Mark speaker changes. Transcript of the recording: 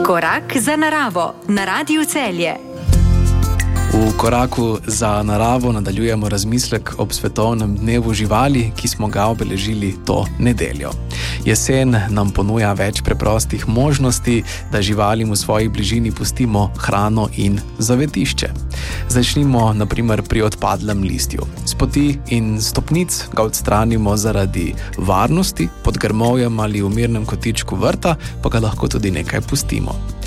Speaker 1: Korak za naravo na Radiu Celje.
Speaker 2: V koraku za naravo nadaljujemo razmislek ob svetovnem dnevu živali, ki smo ga obeležili to nedeljo. Jesen nam ponuja več preprostih možnosti, da živalim v svoji bližini pustimo hrano in zavetišče. Začnimo na primer pri odpadlem listju. S poti in stopnic ga odstranimo zaradi varnosti, pod grmovjem ali v mirnem kotičku vrta, pa ga lahko tudi nekaj pustimo.